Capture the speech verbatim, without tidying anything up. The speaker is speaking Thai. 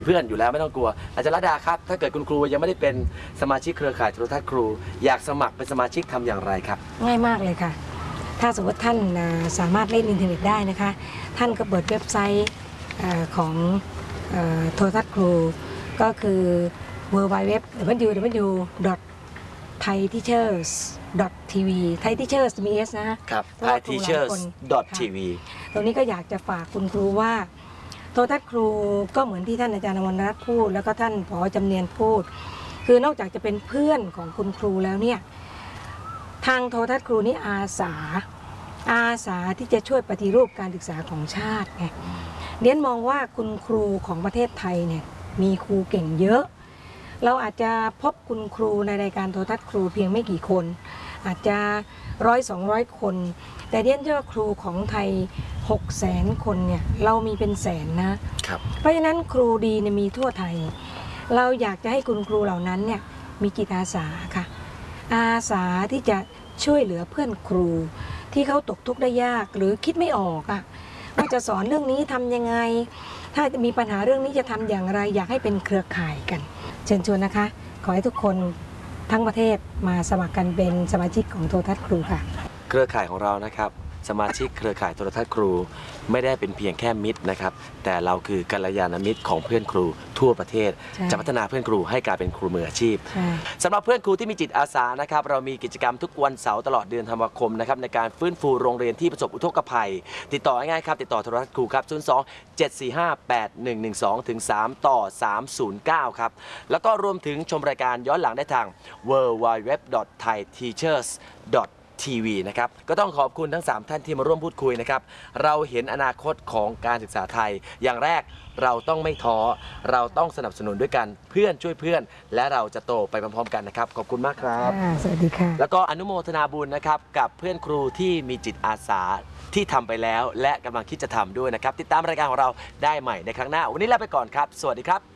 เพื่อนอยู่แล้วไม่ต้องกลัวอาจารย์รัตดาครับถ้าเกิดคุณครูยังไม่ได้เป็นสมาชิกเครือข่ายโทรทัศน์ครูอยากสมัครเป็นสมาชิกทำอย่างไรครับง่ายมากเลยค่ะถ้าสมมติท่านสามารถเล่นอินเทอร์เน็ตได้นะคะท่านก็เปิดเว็บไซต์ของโทรทัศน์ครูก็คือ ดับเบิลยู ดับเบิลยู ดับเบิลยู ดับเบิลยู ดอท ไทยทีเชอร์ส ดอท ที วี ไทยทีเชอร์ส มี เอส นะครับไทยทีเชอร์ส ดอท ที วีตรงนี้ก็อยากจะฝากคุณครูว่าโทรทัศน์ครูก็เหมือนที่ท่านอาจารย์อมรรัตน์พูดแล้วก็ท่านผอ.จำเนียนพูดคือนอกจากจะเป็นเพื่อนของคุณครูแล้วเนี่ยทางโทรทัศน์ครูนี่อาสาอาสาที่จะช่วยปฏิรูปการศึกษาของชาติไงเรียนมองว่าคุณครูของประเทศไทยเนี่ยมีครูเก่งเยอะเราอาจจะพบคุณครูในรายการโทรทัศน์ครูเพียงไม่กี่คนอาจจะร้อยสองร้อยคนแต่เรียนเชื่อว่าครูของไทยหกแสนคนเนี่ยเรามีเป็นแสนนะเพราะฉะนั้นครูดีเนี่ยมีทั่วไทยเราอยากจะให้คุณครูเหล่านั้นเนี่ยมีจิตอาสาค่ะอาสาที่จะช่วยเหลือเพื่อนครูที่เขาตกทุกข์ได้ยากหรือคิดไม่ออกอ่ะว่าจะสอนเรื่องนี้ทำยังไงถ้ามีปัญหาเรื่องนี้จะทำอย่างไรอยากให้เป็นเครือข่ายกันเชิญชวนนะคะขอให้ทุกคนทั้งประเทศมาสมัครกันเป็นสมาชิกของโทรทัศน์ครูค่ะเครือข่ายของเรานะครับสมาชิกเครือข่ายโทรทัศน์ครูไม่ได้เป็นเพียงแค่มิตรนะครับแต่เราคือกัลยาณมิตรของเพื่อนครูทั่วประเทศจะพัฒนาเพื่อนครูให้กลายเป็นครูมืออาชีพสำหรับเพื่อนครูที่มีจิตอาสานะครับเรามีกิจกรรมทุกวันเสาร์ตลอดเดือนธันวาคมนะครับในการฟื้นฟูโรงเรียนที่ประสบอุทกภัยติดต่อง่ายๆครับติดต่อโทรทัศน์ครูครับศูนย์ สอง เจ็ด สี่ ห้า แปด หนึ่ง หนึ่ง สอง ถึง สาม ต่อ สาม ศูนย์ เก้า ครับแล้วก็รวมถึงชมรายการย้อนหลังได้ทาง ดับเบิลยู ดับเบิลยู ดับเบิลยู ดอท ไทยทีเชอร์ส ดอท ที วี นะครับก็ต้องขอบคุณทั้งสามท่านที่มาร่วมพูดคุยนะครับเราเห็นอนาคตของการศึกษาไทยอย่างแรกเราต้องไม่ท้อเราต้องสนับสนุนด้วยกันเพื่อนช่วยเพื่อนและเราจะโตไปพร้อมๆกันนะครับขอบคุณมากครับสวัสดีค่ะแล้วก็อนุโมทนาบุญนะครับกับเพื่อนครูที่มีจิตอาสาที่ทำไปแล้วและกำลังคิดจะทำด้วยนะครับติดตามรายการของเราได้ใหม่ในครั้งหน้าวันนี้ลาไปก่อนครับสวัสดีครับ